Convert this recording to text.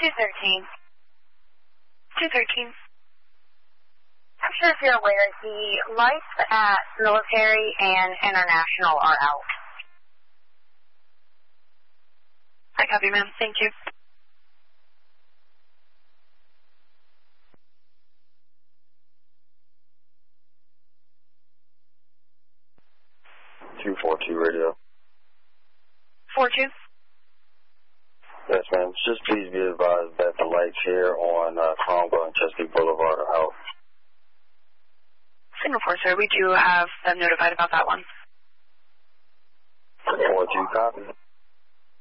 213. 213. I'm sure if you're aware, the lights at Military and International are out. I copy, ma'am. Thank you. Radio. 42. Yes, ma'am. Just please be advised that the lights here on Cromwell and Chesapeake Boulevard are out. Signal 4, sir. We do have them notified about that one. 42, copy.